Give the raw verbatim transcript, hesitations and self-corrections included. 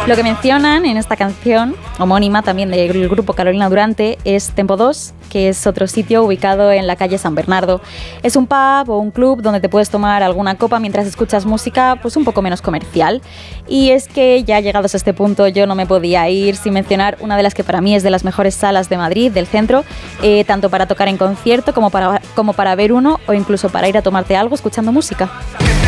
Lo que mencionan en esta canción, homónima también del grupo Carolina Durante, es Tempo dos, que es otro sitio ubicado en la calle San Bernardo. Es un pub o un club donde te puedes tomar alguna copa mientras escuchas música pues un poco menos comercial. Y es que ya llegados a este punto yo no me podía ir sin mencionar una de las que para mí es de las mejores salas de Madrid, del centro, eh, tanto para tocar en concierto como para, como para ver uno o incluso para ir a tomarte algo escuchando música.